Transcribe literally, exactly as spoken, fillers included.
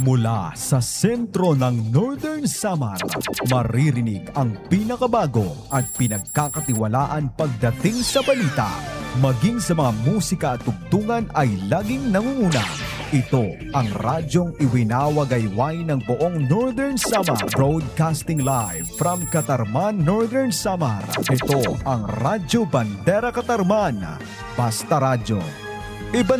Mula sa sentro ng Northern Samar, maririnig ang pinakabago at pinagkakatiwalaan pagdating sa balita. Maging sa mga musika at tugtungan ay laging nangunguna. Ito ang radyong iwinawagayway ng buong Northern Samar, broadcasting live from Katarman, Northern Samar. Ito ang Radyo Bandera Katarman, Basta Radyo. Iba